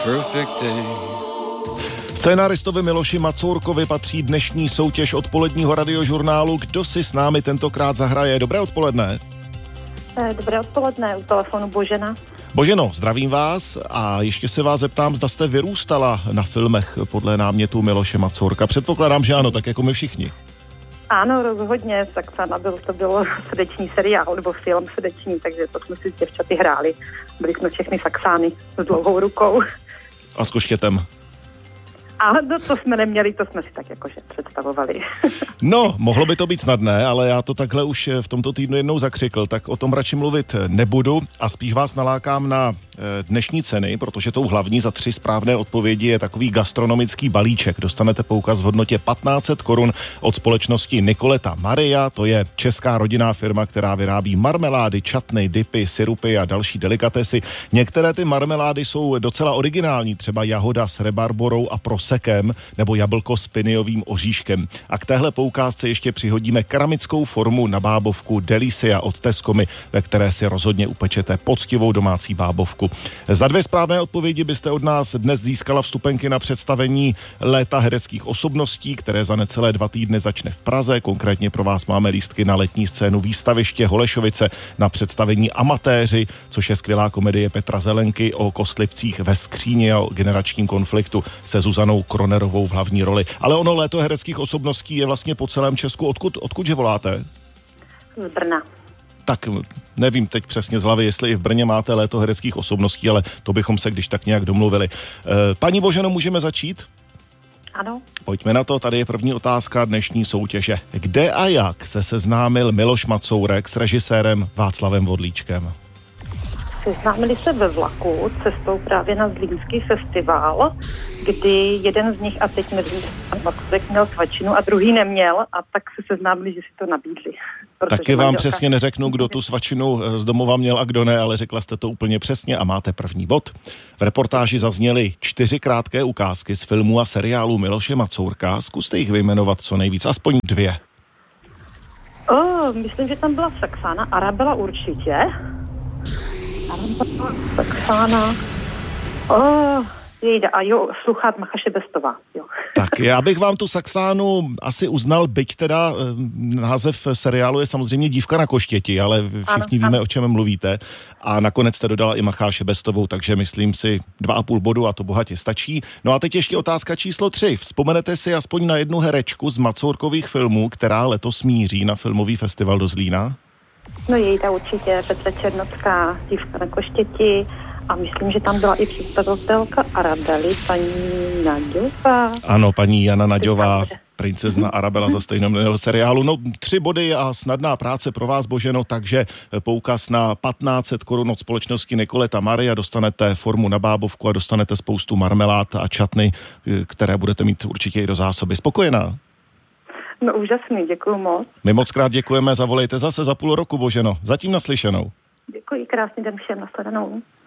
Perfect day. Scénáristovi Miloši Macourkovi patří dnešní soutěž odpoledního radiožurnálu. Kdo si s námi tentokrát zahraje? Dobré odpoledne. Dobré odpoledne, u telefonu Božena. Boženo, zdravím vás a ještě se vás zeptám, zda jste vyrůstala na filmech podle námětu Miloše Macourka. Předpokládám, že ano, tak jako my všichni. Ano, rozhodně, Saxana to bylo srdeční seriál, nebo film srdeční, takže to jsme si s děvčaty hráli. Byli jsme všechny Saxány s dlouhou rukou. A s koštětem. A to jsme neměli, to jsme si tak jakože představovali. No, mohlo by to být snadné, ale já to takhle už v tomto týdnu jednou zakřikl, tak o tom radši mluvit nebudu a spíš vás nalákám na dnešní ceny, protože tou hlavní za 3 správné odpovědi je takový gastronomický balíček. Dostanete poukaz v hodnotě 1500 korun od společnosti Nicoleta Maria, to je česká rodinná firma, která vyrábí marmelády, čatny, dipy, sirupy a další delikatesy. Některé ty marmelády jsou docela originální, třeba jahoda s rebarborou a prosekem nebo jablko s piniovým oříškem. A k téhle poukázce ještě přihodíme keramickou formu na bábovku Delicia od Tescomy, ve které si rozhodně upečete poctivou domácí bábovku. Za 2 správné odpovědi byste od nás dnes získala vstupenky na představení Léta hereckých osobností, které za necelé 2 týdny začne v Praze. Konkrétně pro vás máme lístky na letní scénu Výstaviště Holešovice na představení Amatéři, což je skvělá komedie Petra Zelenky o kostlivcích ve skříni a o generačním konfliktu se Zuzanou Kronerovou v hlavní roli. Ale ono Léto hereckých osobností je vlastně po celém Česku. Odkudže voláte? Z Brna. Tak nevím teď přesně z hlavy, jestli i v Brně máte Léto hereckých osobností, ale to bychom se když tak nějak domluvili. Paní Boženo, můžeme začít? Ano. Pojďme na to, tady je první otázka dnešní soutěže. Kde a jak se seznámil Miloš Macourek s režisérem Václavem Vodlíčkem? Seznámili se ve vlaku cestou právě na Zlínský festival, kdy jeden z nich, a teď nevím, Macourek měl svačinu a druhý neměl, a tak se seznámili, že si to nabídli. Taky vám přesně neřeknu, kdo tu svačinu z domova měl a kdo ne, ale řekla jste to úplně přesně a máte první bod. V reportáži zazněly 4 krátké ukázky z filmů a seriálů Miloše Macourka. Zkuste jich vyjmenovat co nejvíc, aspoň 2. Myslím, že tam byla Saxána, Arabela určitě. Saxána. Jejda, a jo, sluchát Macha Šebestová, jo. Tak já bych vám tu Saxánu asi uznal, byť teda název seriálu je samozřejmě Dívka na koštěti, ale všichni víme, o čem mluvíte. A nakonec jste dodala i Macha Šebestovou, takže myslím si 2,5 bodu a to bohatě stačí. No a teď ještě otázka číslo 3. Vzpomenete si aspoň na jednu herečku z Macourkových filmů, která letos míří na filmový festival do Zlína? No jejda určitě, Petra Černocká, Dívka na koštěti. A myslím, že tam byla i představitelka Arabely, paní Naďová. Ano, paní Jana Naďová, princezna Arabela za stejnojmenného seriálu. No 3 body a snadná práce pro vás, Boženo, takže poukaz na 1500 korun od společnosti Nicoleta Maria, dostanete formu na bábovku a dostanete spoustu marmelád a čatny, které budete mít určitě i do zásoby. Spokojená? No úžasný, děkuju moc. My moc krát děkujeme, zavolejte zase za půl roku, Boženo. Zatím naslyšenou. Děkuji, krásný den všem, nashledanou.